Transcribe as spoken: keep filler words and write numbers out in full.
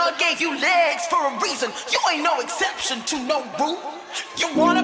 God gave you legs for a reason. You ain't no exception to no rule. You wanna